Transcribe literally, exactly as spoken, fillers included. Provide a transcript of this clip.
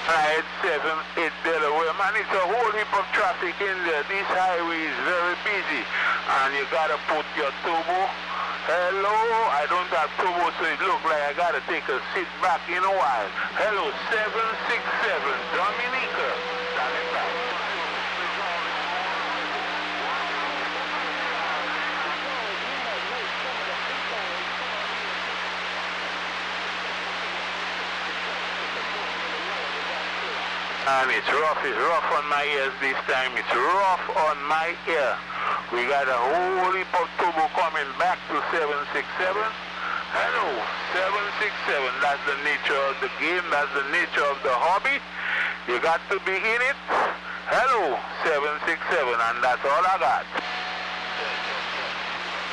Right, seven, eight Delaware. Man, it's a whole heap of traffic in there. This highway is very busy. And you gotta put your turbo. Hello, I don't have turbo, so it look like I gotta take a sit back in a while. Hello, seven six seven, Dominica. And it's rough, it's rough on my ears this time. It's rough on my ear. We got a whole heap of turbo coming back to seven six seven. Hello, seven six seven. That's the nature of the game. That's the nature of the hobby. You got to be in it. Hello, seven six seven. And that's all I got.